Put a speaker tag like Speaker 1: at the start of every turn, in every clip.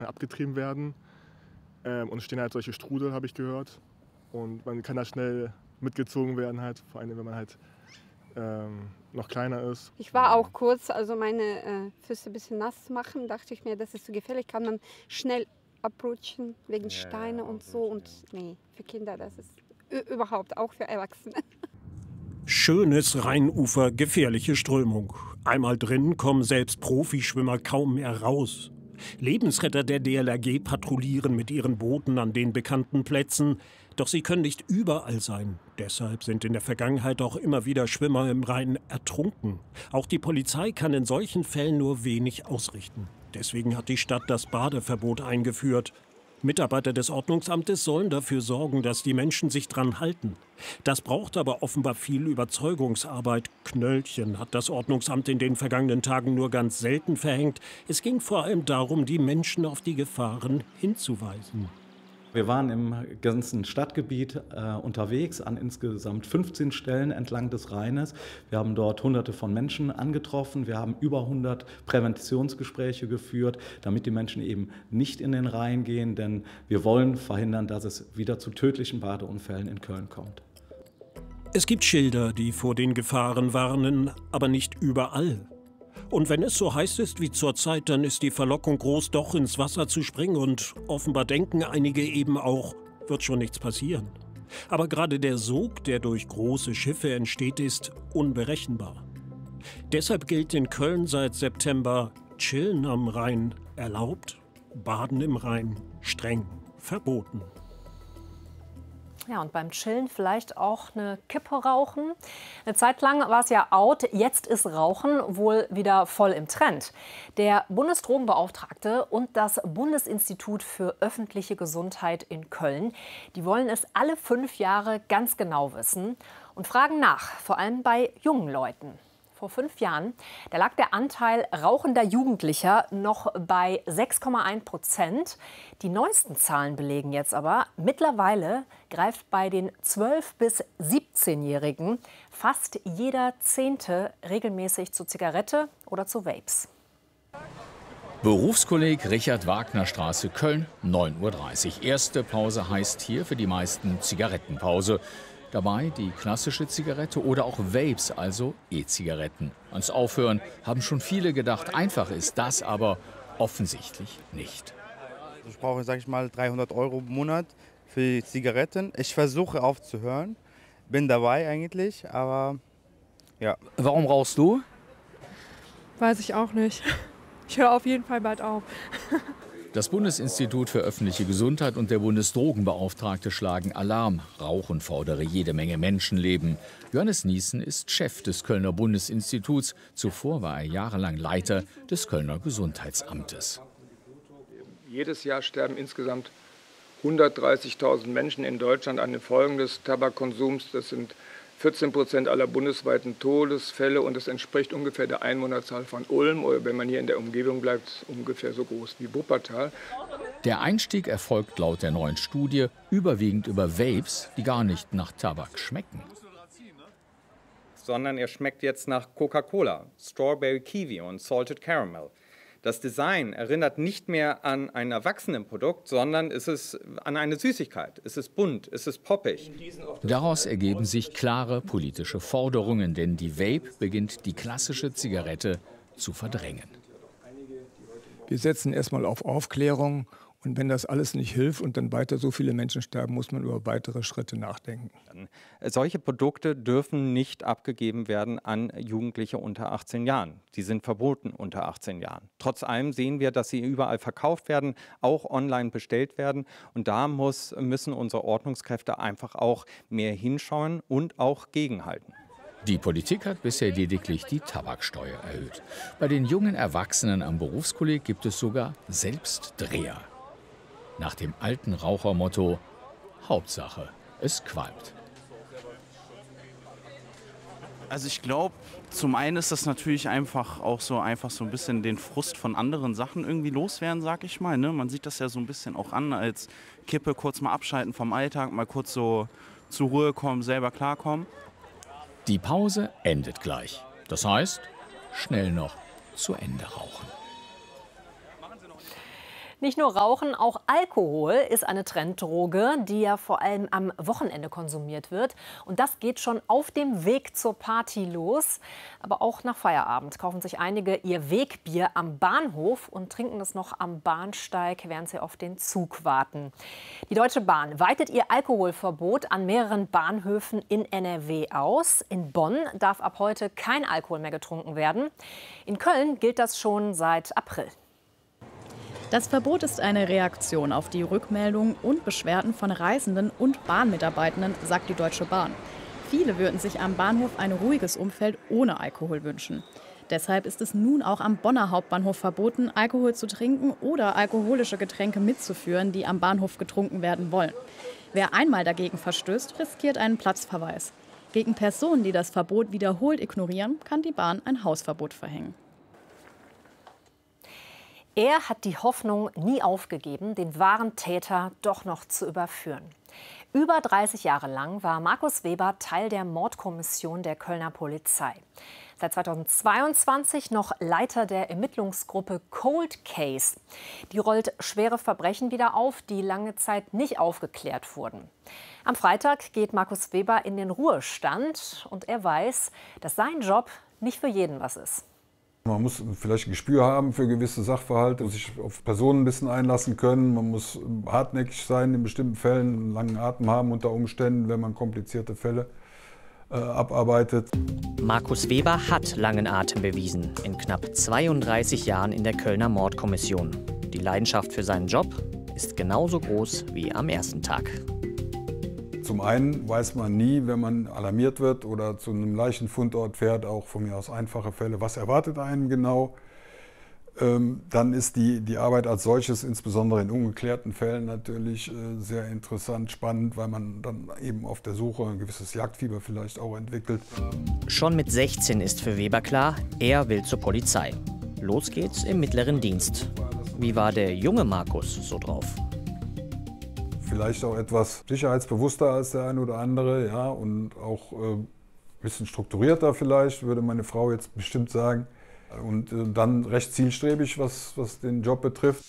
Speaker 1: abgetrieben werden. Und es stehen halt solche Strudel, habe ich gehört. Und man kann da schnell mitgezogen werden, halt, vor allem wenn man halt noch kleiner ist.
Speaker 2: Ich war auch kurz, also meine Füße ein bisschen nass machen, dachte ich mir, das ist zu gefährlich, kann man schnell abrutschen wegen Steine und so. Und nee, für Kinder, das ist überhaupt auch für Erwachsene.
Speaker 3: Schönes Rheinufer, gefährliche Strömung. Einmal drin kommen selbst Profischwimmer kaum mehr raus. Lebensretter der DLRG patrouillieren mit ihren Booten an den bekannten Plätzen. Doch sie können nicht überall sein. Deshalb sind in der Vergangenheit auch immer wieder Schwimmer im Rhein ertrunken. Auch die Polizei kann in solchen Fällen nur wenig ausrichten. Deswegen hat die Stadt das Badeverbot eingeführt. Mitarbeiter des Ordnungsamtes sollen dafür sorgen, dass die Menschen sich dran halten. Das braucht aber offenbar viel Überzeugungsarbeit. Knöllchen hat das Ordnungsamt in den vergangenen Tagen nur ganz selten verhängt. Es ging vor allem darum, die Menschen auf die Gefahren hinzuweisen.
Speaker 4: Wir waren im ganzen Stadtgebiet unterwegs an insgesamt 15 Stellen entlang des Rheines. Wir haben dort Hunderte von Menschen angetroffen. Wir haben über 100 Präventionsgespräche geführt, damit die Menschen eben nicht in den Rhein gehen. Denn wir wollen verhindern, dass es wieder zu tödlichen Badeunfällen in Köln kommt.
Speaker 3: Es gibt Schilder, die vor den Gefahren warnen, aber nicht überall. Und wenn es so heiß ist wie zurzeit, dann ist die Verlockung groß, doch ins Wasser zu springen. Und offenbar denken einige eben auch, wird schon nichts passieren. Aber gerade der Sog, der durch große Schiffe entsteht, ist unberechenbar. Deshalb gilt in Köln seit September Chillen am Rhein erlaubt, Baden im Rhein streng verboten.
Speaker 5: Ja, und beim Chillen vielleicht auch eine Kippe rauchen. Eine Zeit lang war es ja out, jetzt ist Rauchen wohl wieder voll im Trend. Der Bundesdrogenbeauftragte und das Bundesinstitut für öffentliche Gesundheit in Köln, die wollen es alle 5 Jahre ganz genau wissen und fragen nach, vor allem bei jungen Leuten. Vor 5 Jahren, da lag der Anteil rauchender Jugendlicher noch bei 6,1%. Die neuesten Zahlen belegen jetzt aber, mittlerweile greift bei den 12- bis 17-Jährigen fast jeder 10. regelmäßig zur Zigarette oder zu Vapes.
Speaker 6: Berufskolleg Richard Wagner Straße, Köln, 9:30 Uhr. Erste Pause heißt hier für die meisten Zigarettenpause. Dabei die klassische Zigarette oder auch Vapes, also E-Zigaretten. Ans Aufhören haben schon viele gedacht. Einfach ist das aber offensichtlich nicht.
Speaker 7: Ich brauche, sage ich mal, 300 € im Monat für die Zigaretten. Ich versuche aufzuhören, bin dabei eigentlich, aber ja.
Speaker 6: Warum rauchst du?
Speaker 8: Weiß ich auch nicht. Ich höre auf jeden Fall bald auf.
Speaker 6: Das Bundesinstitut für öffentliche Gesundheit und der Bundesdrogenbeauftragte schlagen Alarm. Rauchen fordere jede Menge Menschenleben. Johannes Nießen ist Chef des Kölner Bundesinstituts. Zuvor war er jahrelang Leiter des Kölner Gesundheitsamtes.
Speaker 9: Jedes Jahr sterben insgesamt 130.000 Menschen in Deutschland an den Folgen des Tabakkonsums. Das sind 14% aller bundesweiten Todesfälle und das entspricht ungefähr der Einwohnerzahl von Ulm oder wenn man hier in der Umgebung bleibt, ungefähr so groß wie Wuppertal.
Speaker 6: Der Einstieg erfolgt laut der neuen Studie überwiegend über Vapes, die gar nicht nach Tabak schmecken.
Speaker 10: Sondern er schmeckt jetzt nach Coca-Cola, Strawberry Kiwi und Salted Caramel. Das Design erinnert nicht mehr an ein Erwachsenenprodukt, sondern es ist an eine Süßigkeit. Es ist bunt, es ist poppig.
Speaker 6: Daraus ergeben sich klare politische Forderungen, denn die Vape beginnt die klassische Zigarette zu verdrängen.
Speaker 11: Wir setzen erstmal auf Aufklärung. Und wenn das alles nicht hilft und dann weiter so viele Menschen sterben, muss man über weitere Schritte nachdenken.
Speaker 10: Solche Produkte dürfen nicht abgegeben werden an Jugendliche unter 18 Jahren. Die sind verboten unter 18 Jahren. Trotz allem sehen wir, dass sie überall verkauft werden, auch online bestellt werden. Und da müssen unsere Ordnungskräfte einfach auch mehr hinschauen und auch gegenhalten.
Speaker 6: Die Politik hat bisher lediglich die Tabaksteuer erhöht. Bei den jungen Erwachsenen am Berufskolleg gibt es sogar Selbstdreher. Nach dem alten Rauchermotto: Hauptsache, es qualmt.
Speaker 12: Also ich glaube, zum einen ist das natürlich einfach so ein bisschen den Frust von anderen Sachen irgendwie loswerden, sag ich mal. Ne? Man sieht das ja so ein bisschen auch an als Kippe, kurz mal abschalten vom Alltag, mal kurz so zur Ruhe kommen, selber klarkommen.
Speaker 6: Die Pause endet gleich. Das heißt, schnell noch zu Ende rauchen.
Speaker 5: Nicht nur Rauchen, auch Alkohol ist eine Trenddroge, die ja vor allem am Wochenende konsumiert wird. Und das geht schon auf dem Weg zur Party los. Aber auch nach Feierabend kaufen sich einige ihr Wegbier am Bahnhof und trinken es noch am Bahnsteig, während sie auf den Zug warten. Die Deutsche Bahn weitet ihr Alkoholverbot an mehreren Bahnhöfen in NRW aus. In Bonn darf ab heute kein Alkohol mehr getrunken werden. In Köln gilt das schon seit April.
Speaker 13: Das Verbot ist eine Reaktion auf die Rückmeldungen und Beschwerden von Reisenden und Bahnmitarbeitenden, sagt die Deutsche Bahn. Viele würden sich am Bahnhof ein ruhiges Umfeld ohne Alkohol wünschen. Deshalb ist es nun auch am Bonner Hauptbahnhof verboten, Alkohol zu trinken oder alkoholische Getränke mitzuführen, die am Bahnhof getrunken werden wollen. Wer einmal dagegen verstößt, riskiert einen Platzverweis. Gegen Personen, die das Verbot wiederholt ignorieren, kann die Bahn ein Hausverbot verhängen.
Speaker 5: Er hat die Hoffnung nie aufgegeben, den wahren Täter doch noch zu überführen. Über 30 Jahre lang war Markus Weber Teil der Mordkommission der Kölner Polizei. Seit 2022 noch Leiter der Ermittlungsgruppe Cold Case. Die rollt schwere Verbrechen wieder auf, die lange Zeit nicht aufgeklärt wurden. Am Freitag geht Markus Weber in den Ruhestand und er weiß, dass sein Job nicht für jeden was ist.
Speaker 14: Man muss vielleicht ein Gespür haben für gewisse Sachverhalte, sich auf Personen ein bisschen einlassen können. Man muss hartnäckig sein in bestimmten Fällen, einen langen Atem haben unter Umständen, wenn man komplizierte Fälle abarbeitet.
Speaker 15: Markus Weber hat langen Atem bewiesen, in knapp 32 Jahren in der Kölner Mordkommission. Die Leidenschaft für seinen Job ist genauso groß wie am ersten Tag.
Speaker 14: Zum einen weiß man nie, wenn man alarmiert wird oder zu einem Leichenfundort fährt, auch von mir aus einfache Fälle, was erwartet einen genau. Dann ist die Arbeit als solches, insbesondere in ungeklärten Fällen, natürlich sehr interessant, spannend, weil man dann eben auf der Suche ein gewisses Jagdfieber vielleicht auch entwickelt.
Speaker 15: Schon mit 16 ist für Weber klar, er will zur Polizei. Los geht's im mittleren Dienst. Wie war der junge Markus so drauf?
Speaker 14: Vielleicht auch etwas sicherheitsbewusster als der eine oder andere, ja, und auch ein bisschen strukturierter vielleicht, würde meine Frau jetzt bestimmt sagen. Und dann recht zielstrebig, was den Job betrifft.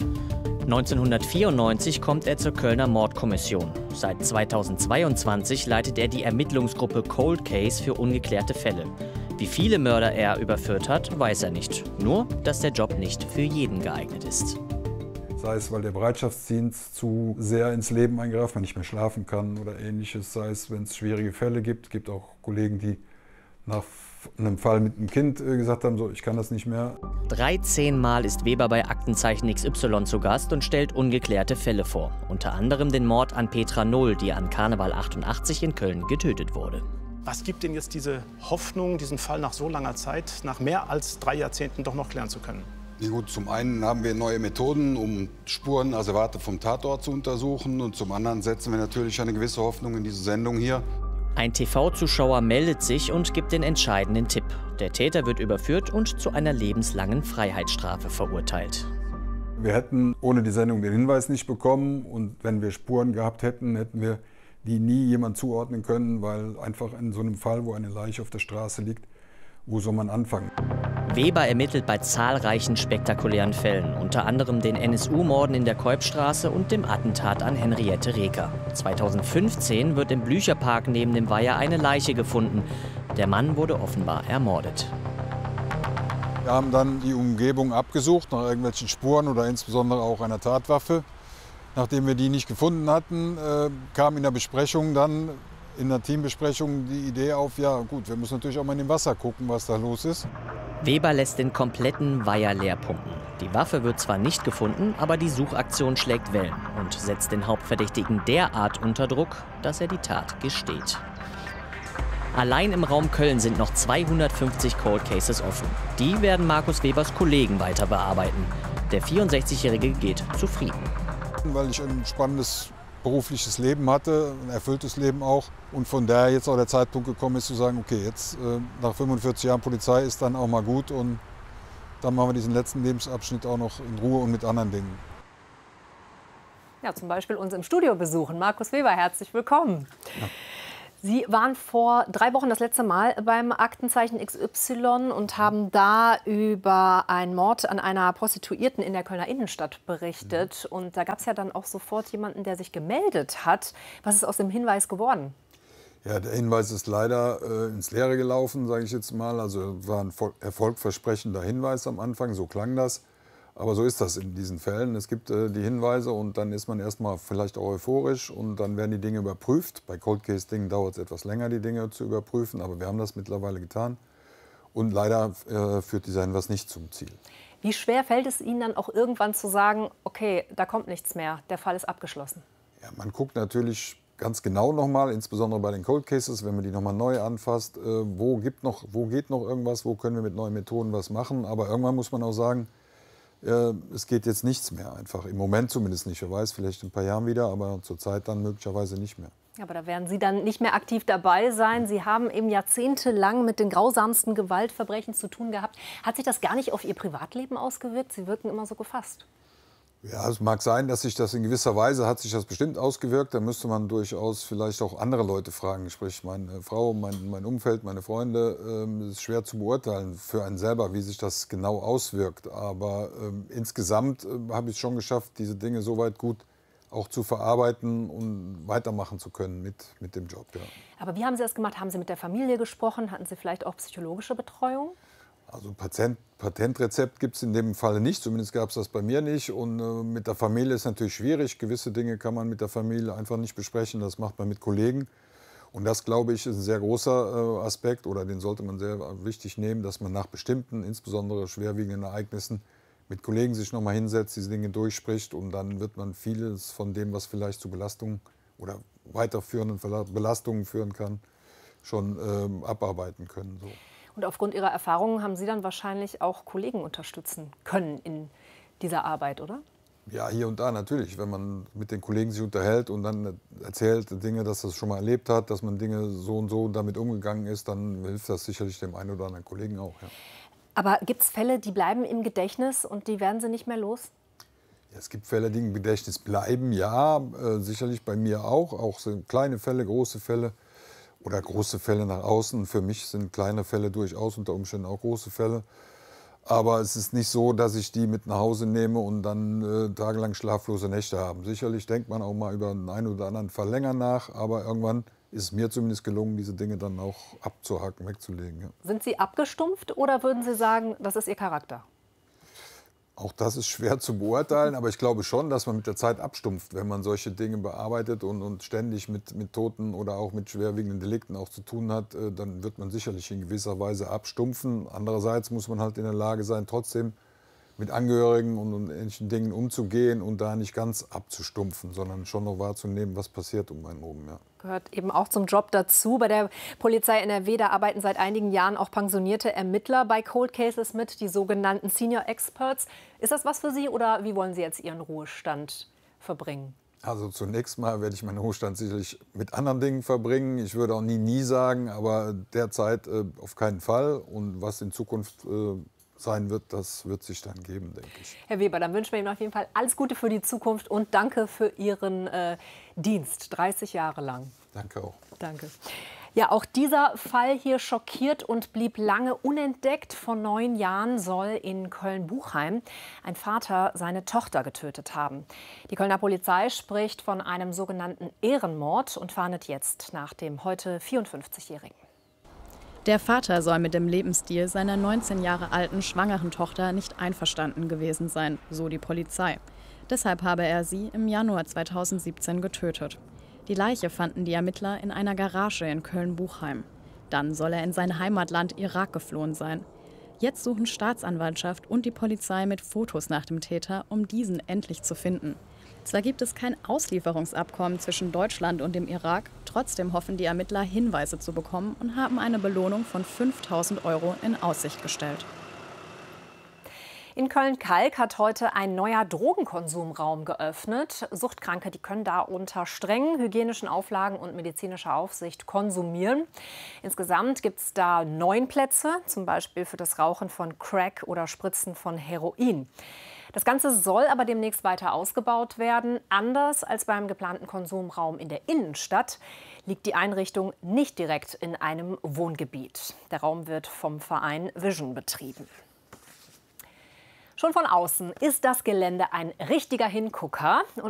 Speaker 15: 1994 kommt er zur Kölner Mordkommission. Seit 2022 leitet er die Ermittlungsgruppe Cold Case für ungeklärte Fälle. Wie viele Mörder er überführt hat, weiß er nicht. Nur, dass der Job nicht für jeden geeignet ist.
Speaker 14: Sei es, weil der Bereitschaftsdienst zu sehr ins Leben eingreift, man nicht mehr schlafen kann oder Ähnliches. Sei es, wenn es schwierige Fälle gibt. Es gibt auch Kollegen, die nach einem Fall mit einem Kind gesagt haben, so, ich kann das nicht mehr.
Speaker 15: 13 Mal ist Weber bei Aktenzeichen XY zu Gast und stellt ungeklärte Fälle vor. Unter anderem den Mord an Petra Null, die an Karneval 88 in Köln getötet wurde.
Speaker 16: Was gibt denn jetzt diese Hoffnung, diesen Fall nach so langer Zeit, nach mehr als 3 Jahrzehnten doch noch klären zu können?
Speaker 17: Ja gut, zum einen haben wir neue Methoden, um Spuren, also Warte vom Tatort zu untersuchen. Und zum anderen setzen wir natürlich eine gewisse Hoffnung in diese Sendung hier.
Speaker 15: Ein TV-Zuschauer meldet sich und gibt den entscheidenden Tipp. Der Täter wird überführt und zu einer lebenslangen Freiheitsstrafe verurteilt.
Speaker 14: Wir hätten ohne die Sendung den Hinweis nicht bekommen. Und wenn wir Spuren gehabt hätten, hätten wir die nie jemand zuordnen können, weil einfach in so einem Fall, wo eine Leiche auf der Straße liegt, wo soll man anfangen?
Speaker 15: Weber ermittelt bei zahlreichen spektakulären Fällen, unter anderem den NSU-Morden in der Keupstraße und dem Attentat an Henriette Reker. 2015 wird im Blücherpark neben dem Weiher eine Leiche gefunden. Der Mann wurde offenbar ermordet.
Speaker 14: Wir haben dann die Umgebung abgesucht nach irgendwelchen Spuren oder insbesondere auch einer Tatwaffe. Nachdem wir die nicht gefunden hatten, kam in der Besprechung dann in der Teambesprechung die Idee auf, ja gut, wir müssen natürlich auch mal in dem Wasser gucken, was da los ist.
Speaker 15: Weber lässt den kompletten Weiher leer pumpen. Die Waffe wird zwar nicht gefunden, aber die Suchaktion schlägt Wellen und setzt den Hauptverdächtigen derart unter Druck, dass er die Tat gesteht. Allein im Raum Köln sind noch 250 Cold Cases offen. Die werden Markus Webers Kollegen weiter bearbeiten. Der 64-Jährige geht zufrieden.
Speaker 14: Weil ich ein spannendes berufliches Leben hatte, ein erfülltes Leben auch. Und von daher jetzt auch der Zeitpunkt gekommen ist zu sagen, okay, jetzt nach 45 Jahren Polizei ist dann auch mal gut und dann machen wir diesen letzten Lebensabschnitt auch noch in Ruhe und mit anderen Dingen.
Speaker 5: Ja, zum Beispiel uns im Studio besuchen. Markus Weber, herzlich willkommen. Ja. Sie waren vor 3 Wochen das letzte Mal beim Aktenzeichen XY und haben da über einen Mord an einer Prostituierten in der Kölner Innenstadt berichtet. Und da gab es ja dann auch sofort jemanden, der sich gemeldet hat. Was ist aus dem Hinweis geworden?
Speaker 14: Ja, der Hinweis ist leider ins Leere gelaufen, sage ich jetzt mal. Also war ein erfolgversprechender Hinweis am Anfang, so klang das. Aber so ist das in diesen Fällen. Es gibt die Hinweise und dann ist man erstmal vielleicht auch euphorisch und dann werden die Dinge überprüft. Bei Cold Case Dingen dauert es etwas länger, die Dinge zu überprüfen, aber wir haben das mittlerweile getan. Und leider führt dieser Hinweis nicht zum Ziel.
Speaker 5: Wie schwer fällt es Ihnen dann auch irgendwann zu sagen, okay, da kommt nichts mehr, der Fall ist abgeschlossen?
Speaker 14: Ja, man guckt natürlich ganz genau nochmal, insbesondere bei den Cold Cases, wenn man die nochmal neu anfasst, wo geht noch irgendwas, wo können wir mit neuen Methoden was machen. Aber irgendwann muss man auch sagen, es geht jetzt nichts mehr einfach. Im Moment zumindest nicht. Wer weiß, vielleicht in ein paar Jahren wieder, aber zurzeit dann möglicherweise nicht mehr.
Speaker 5: Aber da werden Sie dann nicht mehr aktiv dabei sein. Sie haben eben jahrzehntelang mit den grausamsten Gewaltverbrechen zu tun gehabt. Hat sich das gar nicht auf Ihr Privatleben ausgewirkt? Sie wirken immer so gefasst.
Speaker 14: Ja, es mag sein, dass sich das in gewisser Weise hat sich das bestimmt ausgewirkt. Da müsste man durchaus vielleicht auch andere Leute fragen. Sprich, meine Frau, mein Umfeld, meine Freunde. Es ist schwer zu beurteilen für einen selber, wie sich das genau auswirkt. Aber insgesamt habe ich es schon geschafft, diese Dinge so weit gut auch zu verarbeiten und weitermachen zu können mit dem Job. Ja.
Speaker 5: Aber wie haben Sie das gemacht? Haben Sie mit der Familie gesprochen? Hatten Sie vielleicht auch psychologische Betreuung?
Speaker 14: Also Patentrezept gibt es in dem Falle nicht, zumindest gab es das bei mir nicht. Und mit der Familie ist natürlich schwierig. Gewisse Dinge kann man mit der Familie einfach nicht besprechen, das macht man mit Kollegen. Und das, glaube ich, ist ein sehr großer Aspekt, oder den sollte man sehr wichtig nehmen, dass man nach bestimmten, insbesondere schwerwiegenden Ereignissen, mit Kollegen sich noch mal hinsetzt, diese Dinge durchspricht. Und dann wird man vieles von dem, was vielleicht zu Belastungen oder weiterführenden Belastungen führen kann, schon abarbeiten können. So.
Speaker 5: Und aufgrund Ihrer Erfahrungen haben Sie dann wahrscheinlich auch Kollegen unterstützen können in dieser Arbeit, oder?
Speaker 14: Ja, hier und da natürlich. Wenn man mit den Kollegen sich unterhält und dann erzählt Dinge, dass das schon mal erlebt hat, dass man Dinge so und so damit umgegangen ist, dann hilft das sicherlich dem einen oder anderen Kollegen auch. Ja.
Speaker 5: Aber gibt es Fälle, die bleiben im Gedächtnis und die werden Sie nicht mehr los?
Speaker 14: Ja, es gibt Fälle, die im Gedächtnis bleiben, ja, sicherlich bei mir auch so kleine Fälle, große Fälle. Oder große Fälle nach außen. Für mich sind kleine Fälle durchaus unter Umständen auch große Fälle. Aber es ist nicht so, dass ich die mit nach Hause nehme und dann tagelang schlaflose Nächte habe. Sicherlich denkt man auch mal über einen oder anderen Fall länger nach. Aber irgendwann ist es mir zumindest gelungen, diese Dinge dann auch abzuhaken, wegzulegen. Ja.
Speaker 5: Sind Sie abgestumpft oder würden Sie sagen, das ist Ihr Charakter?
Speaker 14: Auch das ist schwer zu beurteilen, aber ich glaube schon, dass man mit der Zeit abstumpft, wenn man solche Dinge bearbeitet und ständig mit Toten oder auch mit schwerwiegenden Delikten auch zu tun hat, dann wird man sicherlich in gewisser Weise abstumpfen. Andererseits muss man halt in der Lage sein, trotzdem mit Angehörigen und ähnlichen Dingen umzugehen und da nicht ganz abzustumpfen, sondern schon noch wahrzunehmen, was passiert um einen herum. Ja.
Speaker 5: Gehört eben auch zum Job dazu. Bei der Polizei NRW, da arbeiten seit einigen Jahren auch pensionierte Ermittler bei Cold Cases mit, die sogenannten Senior Experts. Ist das was für Sie oder wie wollen Sie jetzt Ihren Ruhestand verbringen?
Speaker 14: Also zunächst mal werde ich meinen Ruhestand sicherlich mit anderen Dingen verbringen. Ich würde auch nie sagen, aber derzeit auf keinen Fall. Und was in Zukunft sein wird, das wird sich dann geben, denke ich.
Speaker 5: Herr Weber, dann wünschen wir Ihnen auf jeden Fall alles Gute für die Zukunft und danke für Ihren Dienst, 30 Jahre lang.
Speaker 14: Danke auch.
Speaker 5: Danke. Ja, auch dieser Fall hier schockiert und blieb lange unentdeckt. Vor 9 Jahren soll in Köln-Buchheim ein Vater seine Tochter getötet haben. Die Kölner Polizei spricht von einem sogenannten Ehrenmord und fahndet jetzt nach dem heute 54-Jährigen.
Speaker 13: Der Vater soll mit dem Lebensstil seiner 19 Jahre alten schwangeren Tochter nicht einverstanden gewesen sein, so die Polizei. Deshalb habe er sie im Januar 2017 getötet. Die Leiche fanden die Ermittler in einer Garage in Köln-Buchheim. Dann soll er in sein Heimatland Irak geflohen sein. Jetzt suchen Staatsanwaltschaft und die Polizei mit Fotos nach dem Täter, um diesen endlich zu finden. Zwar gibt es kein Auslieferungsabkommen zwischen Deutschland und dem Irak, trotzdem hoffen die Ermittler, Hinweise zu bekommen und haben eine Belohnung von 5.000 € in Aussicht gestellt.
Speaker 5: In Köln-Kalk hat heute ein neuer Drogenkonsumraum geöffnet. Suchtkranke, die können da unter strengen hygienischen Auflagen und medizinischer Aufsicht konsumieren. Insgesamt gibt es da 9 Plätze, zum Beispiel für das Rauchen von Crack oder Spritzen von Heroin. Das Ganze soll aber demnächst weiter ausgebaut werden. Anders als beim geplanten Konsumraum in der Innenstadt liegt die Einrichtung nicht direkt in einem Wohngebiet. Der Raum wird vom Verein Vision betrieben. Schon von außen ist das Gelände ein richtiger Hingucker. Und